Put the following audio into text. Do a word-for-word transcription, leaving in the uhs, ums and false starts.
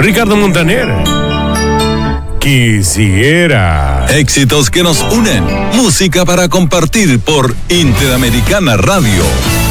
Ricardo Montaner. Quisiera. Éxitos que nos unen. Música para compartir por Interamericana Radio.